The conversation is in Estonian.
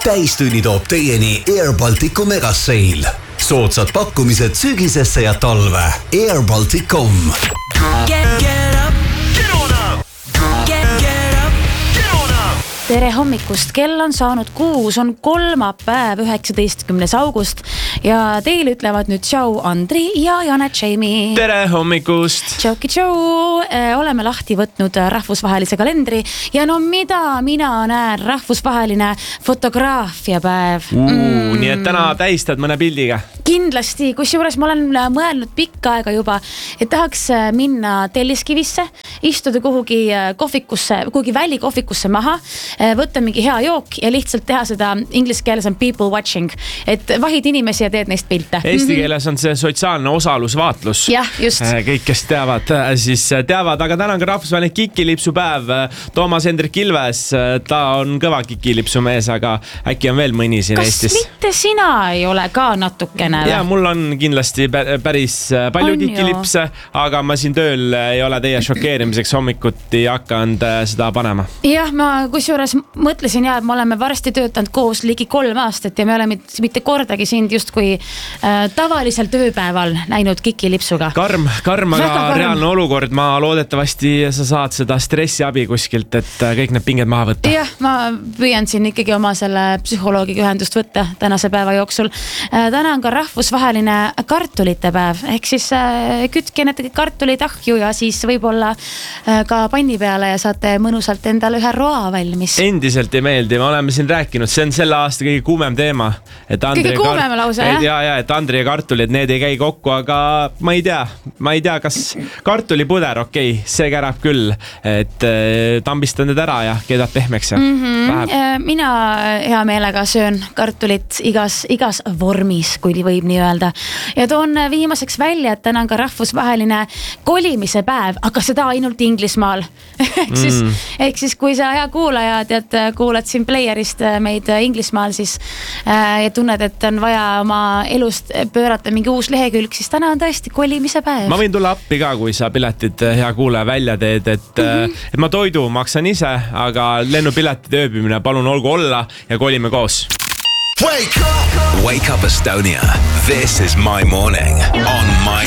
Täistunni toob teieni Air Balticu megaseil. Soodsad pakkumised sügisesse ja talve. airbaltic.com. Tere hommikust, kell on saanud 6, on kolmapäev 19. august ja teile ütlevad nüüd tšau Andri ja Janet Jamie. Tere hommikust. Tšauki tšau, oleme lahti võtnud rahvusvahelise kalendri ja no mida mina näen, rahvusvaheline fotograafiapäev. Nii et täna tähistad mõne pildiga? Kindlasti, kusjuures ma olen mõelnud pikka aega juba, et tahaks minna Telliskivisse, istuda kuhugi välikohvikusse maha, võtta mingi hea jook ja lihtsalt teha seda, inglise keeles on people watching, et vahid inimesi ja teed neist pilte. Eesti keeles on see sotsiaalne osalusvaatlus. Jah, just. Kõik, kes teavad, siis teavad, aga täna on ka rahvusvaheline kikilipsupäev. Toomas Hendrik Ilves, ta on kõva kikilipsu mees, aga äkki on veel mõni siin Eestis. Kas mitte sina ei ole ka natukene? Ja mul on kindlasti päris palju kikilipse, aga ma siin tööl ei ole teie šokeerimiseks hommikuti hakanud seda panema. Jah, ma kusjuures mõtlesin et me oleme varsti töötanud koos ligi 3 aastat ja me oleme mitte kordagi sind justkui tavalisel tööpäeval näinud kikilipsuga. Karm, aga reaalne olukord. Ma loodetavasti sa saad seda stressiabi kuskilt, et kõik need pinged maha võtta. Jah, ma püüan siin ikkagi oma selle psühholoogiga ühendust võtta tänase päeva jooksul. Täna on ka rahvusvaheline kartulite päev, ehk siis kütke need kartulid ahju ja siis võib-olla ka panni peale ja saate mõnusalt endale ühe roa valmis. Endiselt ei meeldi, me oleme siin rääkinud, see on selle aasta kõige kuumem teema. Kõige kuumem lause, jah? Et Andri ja kartulid, need ei käi kokku, aga ma ei tea, kas kartulipuder, okei, see kärab küll, et tambistan need ära ja keedab pehmeks ja Mina hea meelega söön kartulit igas vormis, kui võib nii öelda. Ja toon viimaseks välja, et täna on ka rahvusvaheline kolimise päev, aga seda ainult Inglismaal. Ehk siis kui sa hea kuulaja, kuulad siin playerist meid Inglismaal, siis ja tunned, et on vaja oma elust pöörata mingi uus lehekülg, siis täna on tõesti kolimise päev. Ma võin tulla appi ka, kui sa piletid hea kuulaja välja teed, et ma toidu maksan ise, aga lennupiletid ööbimine palun olgu olla ja kolime koos. Wake up Estonia. This is my morning on my